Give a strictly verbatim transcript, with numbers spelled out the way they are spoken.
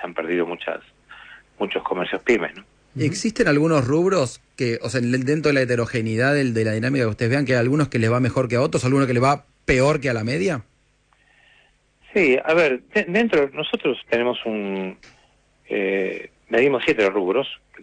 han perdido muchas muchos comercios pymes, ¿no? ¿Existen algunos rubros que, o sea, dentro de la heterogeneidad del, de la dinámica que ustedes vean, que hay algunos que les va mejor que a otros, algunos que les va peor que a la media? Sí, a ver, de, dentro nosotros tenemos un... Eh, medimos siete rubros